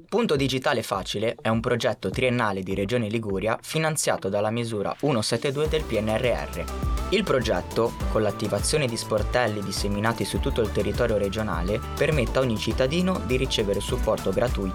Punto Digitale Facile è un progetto triennale di Regione Liguria finanziato dalla misura 172 del PNRR. Il progetto, con l'attivazione di sportelli disseminati su tutto il territorio regionale, permette a ogni cittadino di ricevere supporto gratuito